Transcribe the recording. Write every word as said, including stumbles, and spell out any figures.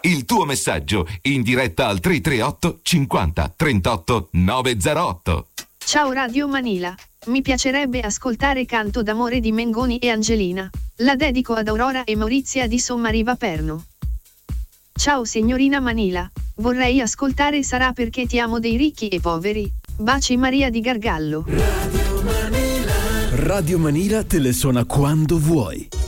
Il tuo messaggio in diretta al tre tre otto cinquanta trentotto novecentootto. Ciao Radio Manila. Mi piacerebbe ascoltare Canto d'amore di Mengoni e Angelina. La dedico ad Aurora e Maurizia di Sommariva Perno. Ciao signorina Manila. Vorrei ascoltare Sarà perché ti amo dei ricchi e poveri. Baci Maria di Gargallo. Radio Manila. Radio Manila te le suona quando vuoi.